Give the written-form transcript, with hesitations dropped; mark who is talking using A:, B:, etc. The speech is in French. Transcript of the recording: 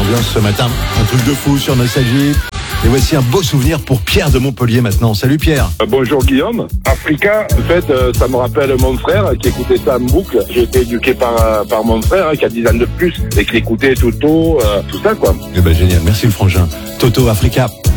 A: l'ambiance ce matin. Un truc de fou sur Nostalgie. Et voici un beau souvenir pour Pierre de Montpellier maintenant. Salut Pierre.
B: Bonjour Guillaume. Africa, en fait, ça me rappelle mon frère qui écoutait ça en boucle. J'ai été éduqué par mon frère qui a 10 ans de plus et qui écoutait Toto, tout ça quoi.
A: Eh ben génial, merci le frangin. Toto Africa.